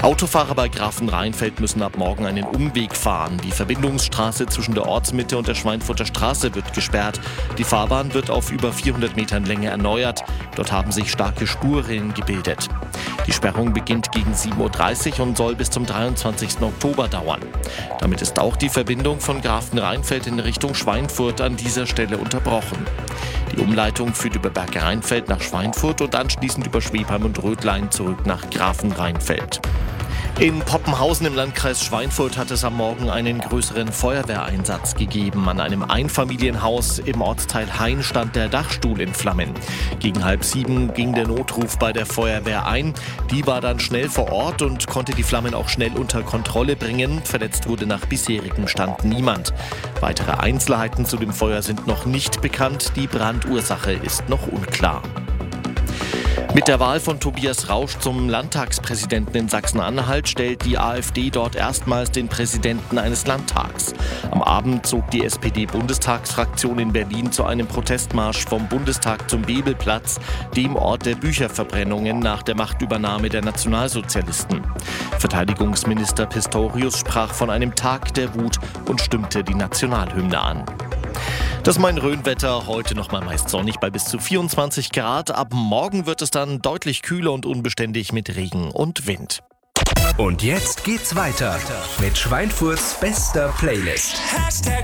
Autofahrer bei Grafenrheinfeld müssen ab morgen einen Umweg fahren. Die Verbindungsstraße zwischen der Ortsmitte und der Schweinfurter Straße wird gesperrt. Die Fahrbahn wird auf über 400 Metern Länge erneuert. Dort haben sich starke Spurrillen gebildet. Die Sperrung beginnt gegen 7:30 Uhr und soll bis zum 23. Oktober dauern. Damit ist auch die Verbindung von Grafenrheinfeld in Richtung Schweinfurt an dieser Stelle unterbrochen. Die Umleitung führt über Bergrheinfeld nach Schweinfurt und anschließend über Schwebheim und Rödlein zurück nach Grafenrheinfeld. In Poppenhausen im Landkreis Schweinfurt hat es am Morgen einen größeren Feuerwehreinsatz gegeben. An einem Einfamilienhaus im Ortsteil Hain stand der Dachstuhl in Flammen. Gegen 6:30 ging der Notruf bei der Feuerwehr ein. Die war dann schnell vor Ort und konnte die Flammen auch schnell unter Kontrolle bringen. Verletzt wurde nach bisherigem Stand niemand. Weitere Einzelheiten zu dem Feuer sind noch nicht bekannt. Die Brandursache ist noch unklar. Mit der Wahl von Tobias Rausch zum Landtagspräsidenten in Sachsen-Anhalt stellt die AfD dort erstmals den Präsidenten eines Landtags. Am Abend zog die SPD-Bundestagsfraktion in Berlin zu einem Protestmarsch vom Bundestag zum Bebelplatz, dem Ort der Bücherverbrennungen nach der Machtübernahme der Nationalsozialisten. Verteidigungsminister Pistorius sprach von einem Tag der Wut und stimmte die Nationalhymne an. Das Main-Rhön-Wetter, heute noch mal meist sonnig bei bis zu 24 Grad. Ab morgen wird es dann deutlich kühler und unbeständig mit Regen und Wind. Und jetzt geht's weiter mit Schweinfurts bester Playlist.